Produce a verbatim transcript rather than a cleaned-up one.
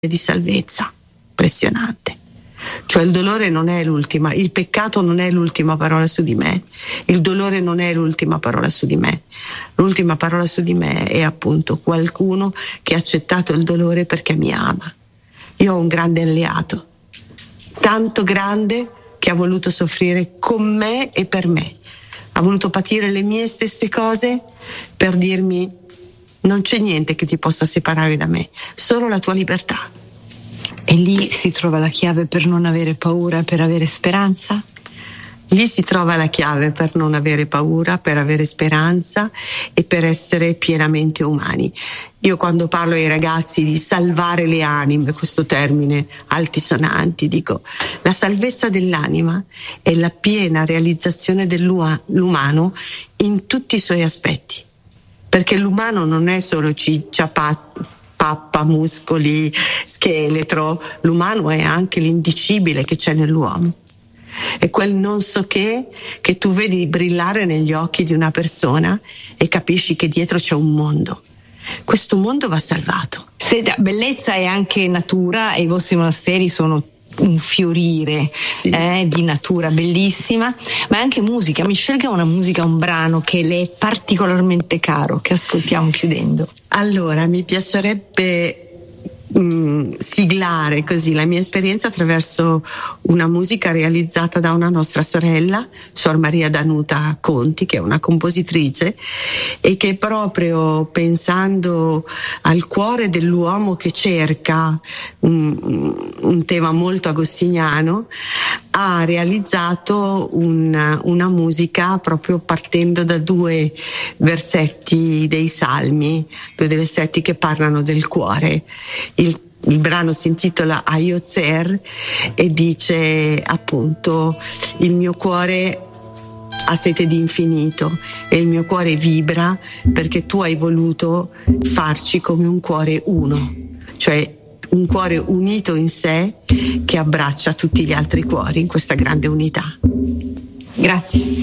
di salvezza, impressionante. Cioè il dolore non è l'ultima, il peccato non è l'ultima parola su di me, il dolore non è l'ultima parola su di me, l'ultima parola su di me è appunto qualcuno che ha accettato il dolore perché mi ama. Io ho un grande alleato, tanto grande che ha voluto soffrire con me e per me, ha voluto patire le mie stesse cose per dirmi: non c'è niente che ti possa separare da me, solo la tua libertà. E lì si trova la chiave per non avere paura, per avere speranza? Lì si trova la chiave per non avere paura, per avere speranza e per essere pienamente umani. Io quando parlo ai ragazzi di salvare le anime, questo termine altisonanti, dico: la salvezza dell'anima è la piena realizzazione dell'umano in tutti i suoi aspetti. Perché l'umano non è solo ciccia, pappa, muscoli, scheletro, l'umano è anche l'indicibile che c'è nell'uomo. È quel non so che che tu vedi brillare negli occhi di una persona e capisci che dietro c'è un mondo. Questo mondo va salvato. Senta, bellezza è anche natura e i vostri monasteri sono un fiorire sì. eh, di natura bellissima, ma è anche musica. Mi scelga una musica, un brano che le è particolarmente caro, che ascoltiamo chiudendo. Allora, mi piacerebbe mh, siglare così la mia esperienza attraverso una musica realizzata da una nostra sorella, Suor Maria Danuta Conti, che è una compositrice e che proprio pensando al cuore dell'uomo che cerca un, un tema molto agostiniano, ha realizzato una, una musica proprio partendo da due versetti dei Salmi, due versetti che parlano del cuore. Il, il brano si intitola Ayozer e dice appunto: il mio cuore ha sete di infinito e il mio cuore vibra perché tu hai voluto farci come un cuore uno, cioè un cuore unito in sé che abbraccia tutti gli altri cuori in questa grande unità. Grazie.